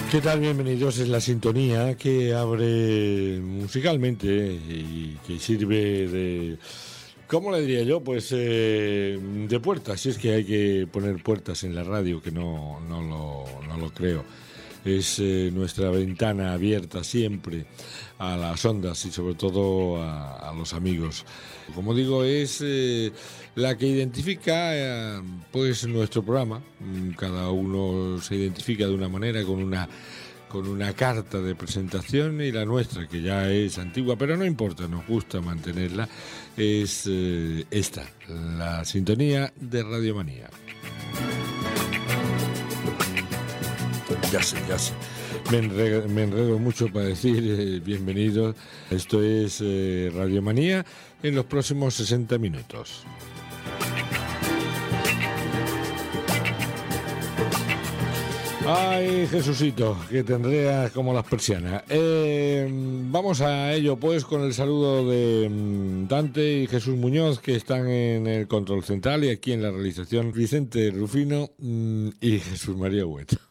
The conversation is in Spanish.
¿Qué tal? Bienvenidos. Es la sintonía que abre musicalmente y que sirve de, ¿cómo le diría yo? Pues de puertas. Si es que hay que poner puertas en la radio, que no lo creo. Es nuestra ventana abierta siempre a las ondas y sobre todo a los amigos. Como digo, es la que identifica pues nuestro programa. Cada uno se identifica de una manera con una carta de presentación, y la nuestra, que ya es antigua, pero no importa, nos gusta mantenerla, es esta, la sintonía de Radio Manía. Ya sé. Me enredo mucho para decir bienvenidos. Esto es Radio Manía en los próximos 60 minutos. Ay, Jesucito, que tendría como las persianas. Vamos a ello, pues, con el saludo de Dante y Jesús Muñoz, que están en el control central, y aquí en la realización Vicente Rufino y Jesús María Huet.